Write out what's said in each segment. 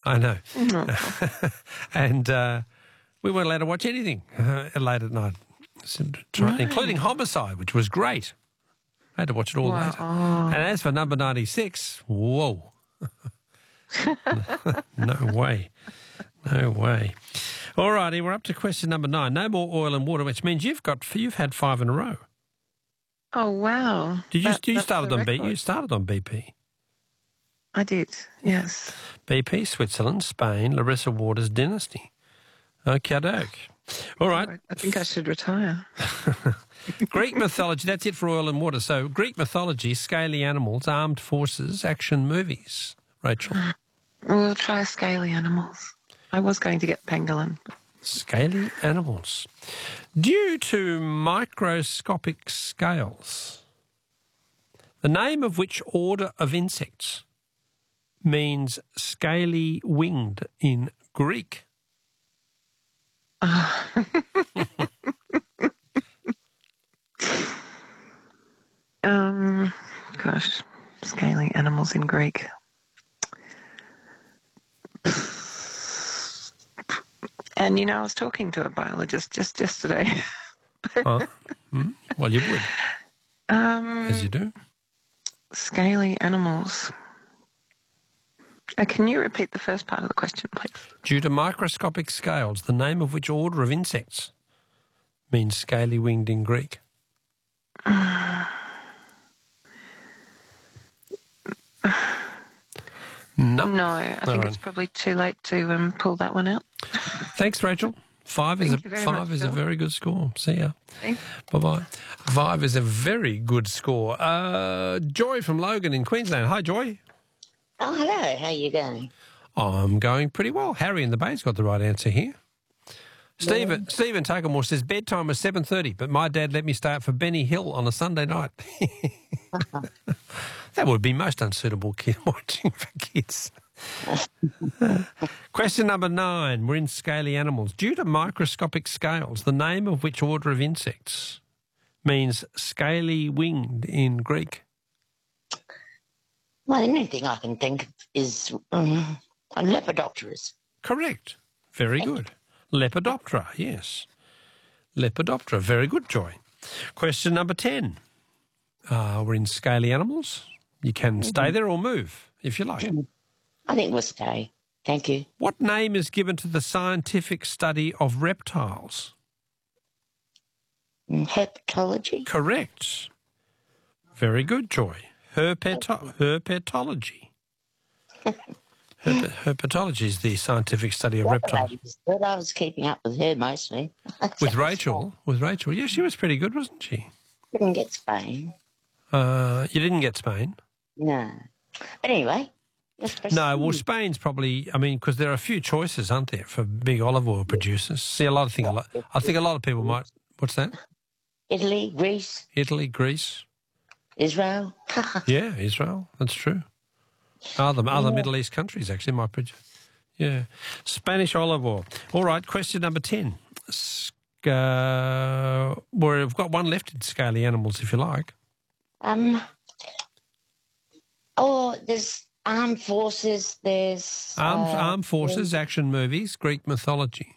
I know. Oh. And we weren't allowed to watch anything late at night, including Homicide, which was great. I had to watch it all later. And as for number 96, whoa. No way. No way. All righty, we're up to question number 9. No more oil and water, which means you've had 5 in a row. Oh, wow. You That's started the on record. You started on BP. I did, yes. BP, Switzerland, Spain, Larissa Waters Dynasty. Okay, doke. All right. I think I should retire. Greek mythology, that's it for oil and water. So Greek mythology, scaly animals, armed forces, action movies. Rachel. We'll try scaly animals. I was going to get pangolin. Scaly animals. Due to microscopic scales, the name of which order of insects means scaly winged in Greek? Gosh, scaly animals in Greek. And, I was talking to a biologist just yesterday. Well, you would, as you do. Scaly animals. Can you repeat the first part of the question, please? Due to microscopic scales, the name of which order of insects means scaly winged in Greek? No, I think it's probably too late to pull that one out. Thanks, Rachel. 5 is a very good score. See ya. Thanks. Bye-bye. 5 is a very good score. Joy from Logan in Queensland. Hi, Joy. Oh, hello. How are you going? I'm going pretty well. Harry in the Bay's got the right answer here. Stephen Tuckamore says bedtime was 7:30, but my dad let me stay up for Benny Hill on a Sunday night. That would be most unsuitable watching for kids. Question number 9. We're in scaly animals. Due to microscopic scales, the name of which order of insects means scaly winged in Greek? Well, the only thing I can think of is Lepidopterus. Correct. Very good. Lepidoptera, yes. Lepidoptera. Very good, Joy. Question number 10. We're in scaly animals. You can stay there or move, if you like. I think we'll stay. Thank you. What name is given to the scientific study of reptiles? Herpetology? Correct. Very good, Joy. Herpetology. Herpetology is the scientific study of reptiles. But I was keeping up with her mostly. With Rachel? Yeah, she was pretty good, wasn't she? Didn't get Spain. You didn't get Spain? No. But anyway. No, well, Spain's probably, because there are a few choices, aren't there, for big olive oil producers. See, I think a lot of people might, what's that? Italy, Greece. Greece. Israel. Yeah, Israel, that's true. Other Middle East countries actually might produce. Yeah. Spanish olive oil. All right, question number 10. We've got one left in scaly animals, if you like. There's armed forces, there's... Armed forces, action movies, Greek mythology.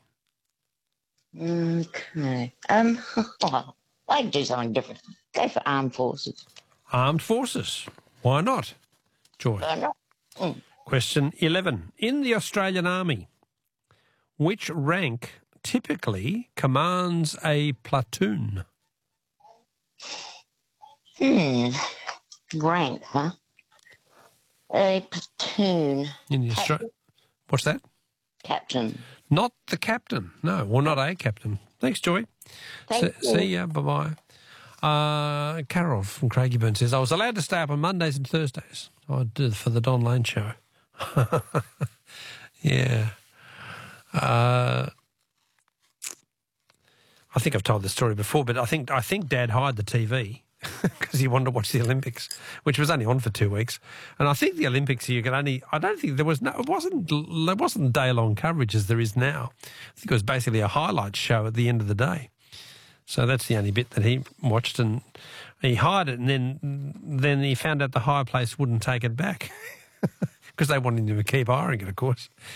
Okay. I can do something different. Go for armed forces. Armed forces. Why not, Joy? Why not? Question 11. In the Australian Army, which rank typically commands a platoon? Rank, huh? A platoon. In the What's that? Captain. Not the captain. No, well, not a captain. Thanks, Joy. See ya. Bye-bye. Carol from Craigieburn says, I was allowed to stay up on Mondays and Thursdays. I did for the Don Lane show. Yeah. I think I've told this story before, but I think Dad hired the TV because he wanted to watch the Olympics, which was only on for 2 weeks. And I think the Olympics I don't think it wasn't day-long coverage as there is now. I think it was basically a highlights show at the end of the day. So that's the only bit that he watched, and he hired it, and then he found out the hire place wouldn't take it back because they wanted him to keep hiring it, of course.